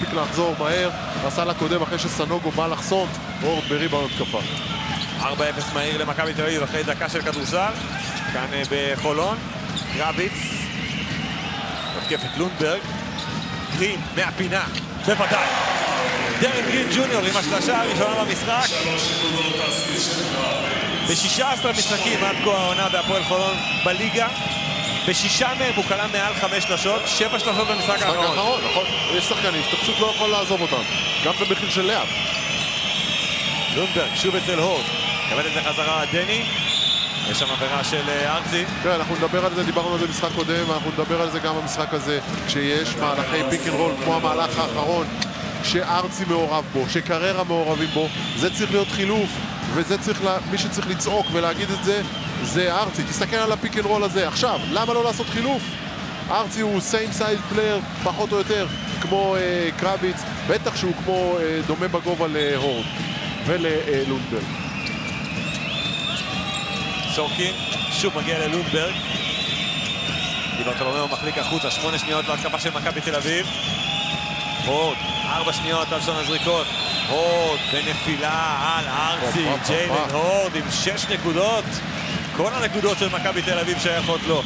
הספיק לחזור מהר, עשה לה קודם אחרי שסנוגו בא לחסום, הורד בריבאונד התקפה. 4-0 מהיר למכבי תל אביב אחרי דקה של כדורסל. כאן בחולון, קרביץ, מתקפת לונדברג, גרין מהפינה, בוודאי. דרן גרין ג'וניור עם השלשה הראשונה במשחק. ב-16 משחקים עד כה העונה בהפועל חולון בליגה. ב6 מהם הוא קלע מעל 5 שלשות, 7 שלשות במשחק האחרון. נכון, יש שחקנים שאתה פשוט לא יכול לעזוב אותם, גם במחיר של לאב. לונדברג, שוב אצל הורד, קבל את זה חזרה דני, יש שם עבירה של ארצי. כן, אנחנו נדבר על זה, דיברנו על זה במשחק קודם, אנחנו נדבר על זה גם במשחק הזה, כשיש מהלכי פיק אנד רול כמו המהלך האחרון, שארצי מעורב בו, שקררה מעורבים בו, זה צריך להיות חילוף, וזה צריך, מי שצריך לצעוק ולהגיד את זה, זה ארצי. תסתכל על הפיק אנד רול הזה. עכשיו, למה לא לעשות חילוף? ארצי הוא same size player, פחות או יותר, כמו קרביץ, בטח שהוא כמו דומה בגובה להורד וללונדברג. סורקין, שוב מגיע ללונדברג. דיברטולומיאו מחליק החוצה, 8 שניות להתקפה של מכבי תל אביב. הורד, 4 שניות על שון הזריקות. הורד בנפילה על ארצי, ג'יילן הורד עם 6 נקודות. כל הנקודות של מכבי תל אביב שייכות לו.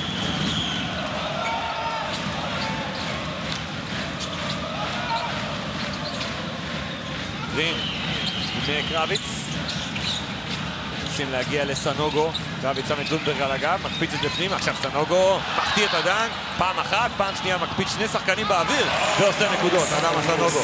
גרין עם קרביץ. רוצים להגיע לסנוגו. קרביץ שם את לונדברג על הגב, מקפיץ את זה פנימה. עכשיו סנוגו מחטיא את הדן. פעם אחת, פעם שנייה מקפיץ 2 שחקנים באוויר ועושה נקודות. אדם הסנוגו.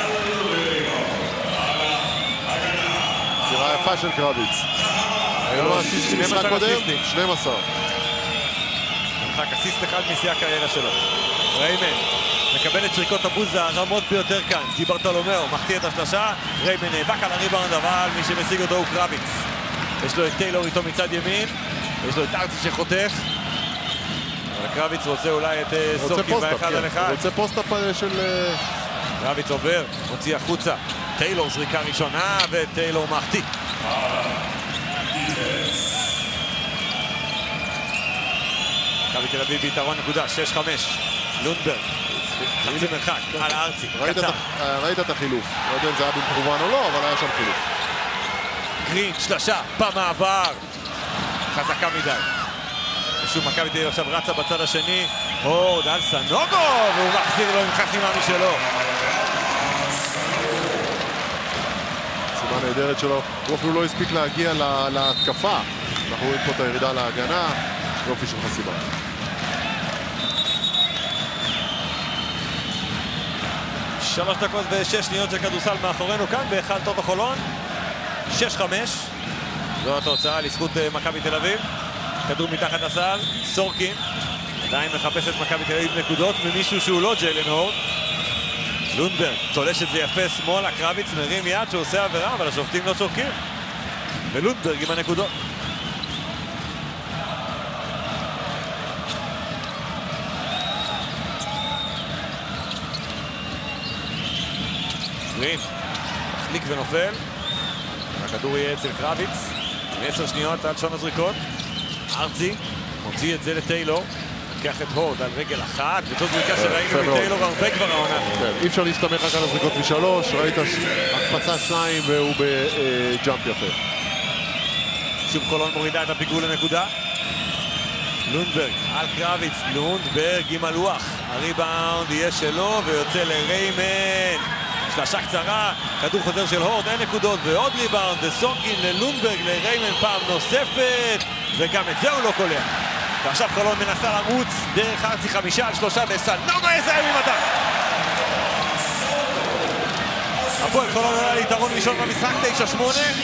סירה יפה של קרביץ. כמה אסיסטים משחק קודם? 12. משחק אסיסט אחד משיא הקריירה שלו. ריימן מקבל את שריקות הבוז הרמות ביותר כאן. דיברטולומיאו מחטיא את השלשה. ריימן נאבק על הריבאונד, אבל מי שמשיג אותו הוא קרביץ. יש לו את טיילור איתו מצד ימין. יש לו את ארצי שחותך. אבל קרביץ רוצה אולי את סורקין באחד על אחד. רוצה פוסט-אפ של... קרביץ עובר, מוציא החוצה. טיילור זריקה ראשונה וטיילור מחטיא. מכבי תל אביב ביתרון נקודה, 6-5. לונדברג, חצי מרחק, על הארצי, קצר. ראית את החילוף, לא יודע אם זה היה במכוון או לא, אבל היה שם חילוף. גרין, שלשה, במעבר. חזקה מדי. ושוב מכבי תל אביב עכשיו רצה בצד השני. הורד על סנוגו, והוא מחזיר לו עם חסימה משלו. סימן נהדרת שלו, הוא אפילו לא הספיק להגיע להתקפה. אנחנו רואים פה את הירידה להגנה, יופי של חסימה. שלוש דקות ו6 שניות של כדורסל מאחורינו כאן בהיכל טוטו חולון. 6-5. זו התוצאה לזכות מכבי תל אביב. כדור מתחת לסל, סורקין עדיין מחפש את מכבי תל אביב נקודות ממישהו שהוא לא ג'יילן הורד. לונדברג תולש את זה יפה שמאלה, קרביץ מרים יד שעושה עבירה, אבל השופטים לא שורקים. ולונדברג עם הנקודות. גרין מחליק ונופל. הכדור יהיה אצל קרביץ עם 10 שניות עד שון הזריקות. ארצי מוציא את זה לטיילור, לקח את הורד על רגל אחת, וזאת זריקה שראינו מטיילור הרבה כבר העונה. אי אפשר להסתמך רק על הזריקות מ3, ראית הקפצה 2 והוא בג'אמפ יפה. שוב חולון מורידה את הפיגור לנקודה. לונדברג על קרביץ, לונדברג עם הלוח, הריבאונד יהיה שלו ויוצא לריימן. שלשה קצרה, כדור חוזר של הורד, אין נקודות ועוד ריבאונד, וסורקין ללונדברג לריימן פעם נוספת, וגם את זה הוא לא קולע. ועכשיו חולון מנסה לרוץ דרך ארצי 5 על 3 וסנוגו יסיים עם הדק. הפועל חולון עולה ליתרון ראשון במשחק, 9-8.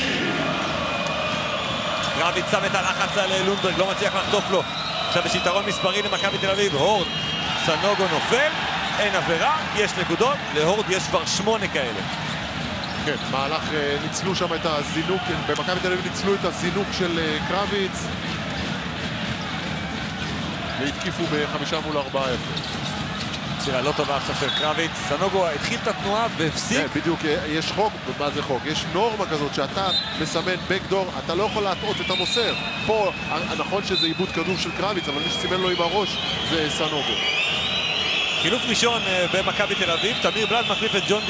קרביץ שם את הלחץ על לונדברג, לא מצליח לחטוף לו. עכשיו יש יתרון מספרי למכבי תל אביב, הורד, סנוגו נופל. אין עבירה, יש נקודות, להורד יש כבר 8 כאלה. כן, מהלך, ניצלו שם את הזינוק, במכבי תל אביב ניצלו את הזינוק של קרביץ. והתקיפו ב5 מול 4. סירה לא טובה עכשיו של קרביץ. סנוגו התחיל את התנועה והפסיק. כן, בדיוק, יש חוק, מה זה חוק? יש נורמה כזאת שאתה מסמן בקדור, אתה לא יכול להטעות את המוסר. פה, נכון שזה עיבוד כדור של קרביץ, אבל מי שסימן לו עם הראש זה סנוגו. חילוף ראשון במכבי תל אביב, תמיר בלאט מחליף את ג'ון